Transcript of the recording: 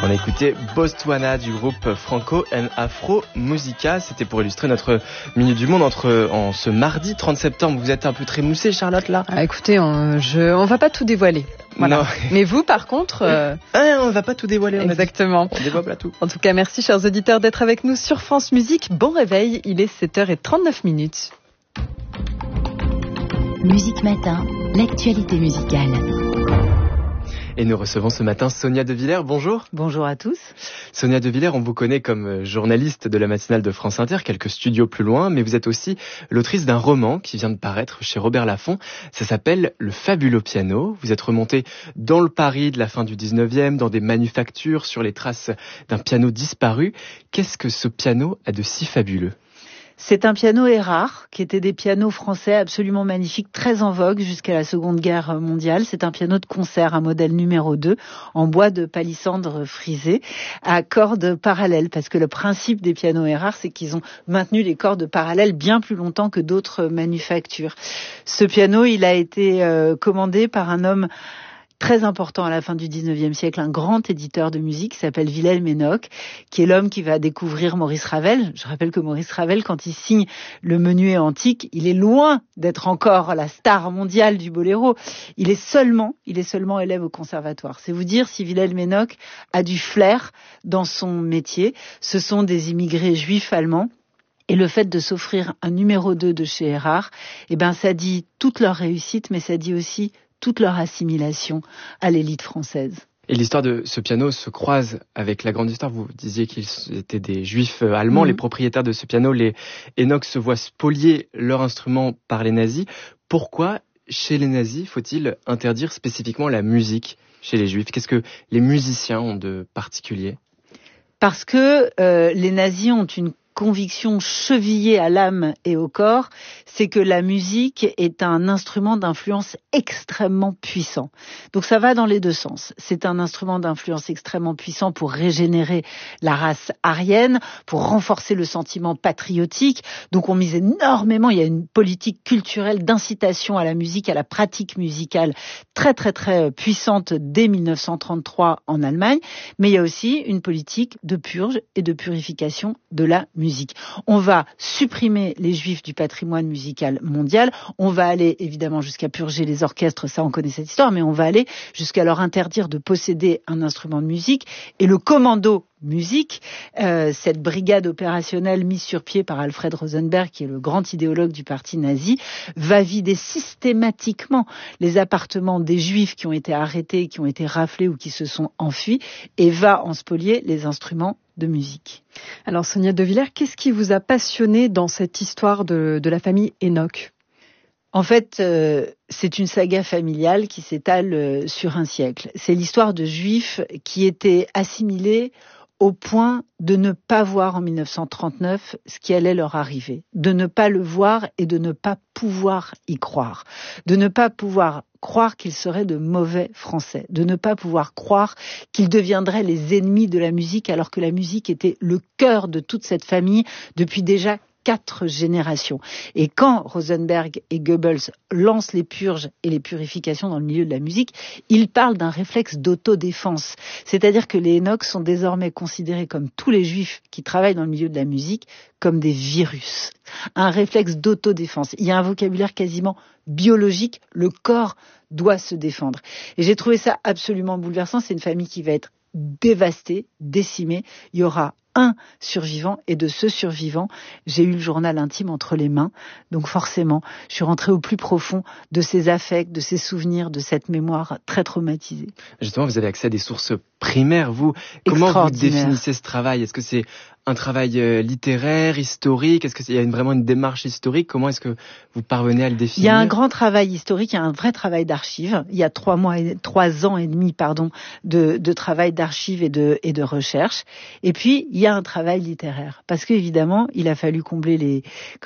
On a écouté Botswana du groupe Franco and Afro Musica. C'était pour illustrer notre Minute du Monde en ce mardi 30 septembre. Vous êtes un peu trémoussée, Charlotte, là? Écoutez, on va pas tout dévoiler. Voilà. Non. Mais vous, par contre... on va pas tout dévoiler. Exactement. On dévoile pas tout. En tout cas, merci, chers auditeurs, d'être avec nous sur France Musique. Bon réveil, il est 7h39. Musique Matin, l'actualité musicale. Et nous recevons ce matin Sonia De Villers. Bonjour. Bonjour à tous. Sonia De Villers, on vous connaît comme journaliste de la matinale de France Inter, quelques studios plus loin, mais vous êtes aussi l'autrice d'un roman qui vient de paraître chez Robert Laffont. Ça s'appelle Le Fabuleux Piano. Vous êtes remontée dans le Paris de la fin du 19e, dans des manufactures, sur les traces d'un piano disparu. Qu'est-ce que ce piano a de si fabuleux ? C'est un piano Erard, qui était des pianos français absolument magnifiques, très en vogue jusqu'à la Seconde Guerre mondiale. C'est un piano de concert, un modèle numéro 2, en bois de palissandre frisé, à cordes parallèles, parce que le principe des pianos Erard, c'est qu'ils ont maintenu les cordes parallèles bien plus longtemps que d'autres manufactures. Ce piano, il a été commandé par un homme très important à la fin du 19e siècle, un grand éditeur de musique qui s'appelle Wilhelm Enoch, qui est l'homme qui va découvrir Maurice Ravel. Je rappelle que Maurice Ravel, quand il signe le Menuet antique, il est loin d'être encore la star mondiale du boléro. Il est seulement élève au conservatoire. C'est vous dire si Wilhelm Enoch a du flair dans son métier. Ce sont des immigrés juifs allemands. Et le fait de s'offrir un numéro 2 de chez Erard, ça dit toute leur réussite, mais ça dit aussi toute leur assimilation à l'élite française. Et l'histoire de ce piano se croise avec la grande histoire. Vous disiez qu'ils étaient des juifs allemands. Les propriétaires de ce piano, les Enoch, se voient spolier leur instrument par les nazis. Pourquoi, chez les nazis, faut-il interdire spécifiquement la musique chez les juifs ? Qu'est-ce que les musiciens ont de particulier ? Parce que les nazis ont une conviction chevillée à l'âme et au corps, c'est que la musique est un instrument d'influence extrêmement puissant. Donc ça va dans les deux sens. C'est un instrument d'influence extrêmement puissant pour régénérer la race aryenne, pour renforcer le sentiment patriotique. Donc on mise énormément, il y a une politique culturelle d'incitation à la musique, à la pratique musicale très très très puissante dès 1933 en Allemagne, mais il y a aussi une politique de purge et de purification de la musique. On va supprimer les juifs du patrimoine musical mondial, on va aller évidemment jusqu'à purger les orchestres, ça on connaît cette histoire, mais on va aller jusqu'à leur interdire de posséder un instrument de musique. Et le commando musique, cette brigade opérationnelle mise sur pied par Alfred Rosenberg, qui est le grand idéologue du parti nazi, va vider systématiquement les appartements des juifs qui ont été arrêtés, qui ont été raflés ou qui se sont enfuis, et va en spolier les instruments de musique. Alors Sonia De Villers, qu'est-ce qui vous a passionné dans cette histoire de la famille Enoch ? En fait, c'est une saga familiale qui s'étale sur un siècle. C'est l'histoire de juifs qui étaient assimilés au point de ne pas voir en 1939 ce qui allait leur arriver, de ne pas le voir et de ne pas pouvoir y croire, de ne pas pouvoir croire qu'ils seraient de mauvais Français, de ne pas pouvoir croire qu'ils deviendraient les ennemis de la musique alors que la musique était le cœur de toute cette famille depuis déjà 4 générations. Et quand Rosenberg et Goebbels lancent les purges et les purifications dans le milieu de la musique, ils parlent d'un réflexe d'autodéfense. C'est-à-dire que les Enoch sont désormais considérés, comme tous les juifs qui travaillent dans le milieu de la musique, comme des virus. Un réflexe d'autodéfense. Il y a un vocabulaire quasiment biologique. Le corps doit se défendre. Et j'ai trouvé ça absolument bouleversant. C'est une famille qui va être dévastée, décimée. Il y aura un survivant, et de ce survivant, j'ai eu le journal intime entre les mains. Donc forcément, je suis rentrée au plus profond de ces affects, de ces souvenirs, de cette mémoire très traumatisée. Justement, vous avez accès à des sources primaires, vous. Comment vous définissez ce travail ? Est-ce que c'est un travail littéraire, historique ? Est-ce qu'il y a vraiment une démarche historique ? Comment est-ce que vous parvenez à le définir ? Il y a un grand travail historique, il y a un vrai travail d'archives. Il y a 3 ans et demi, de travail d'archives et de recherche. Et puis, il y a un travail littéraire. Parce qu'évidemment, il a fallu combler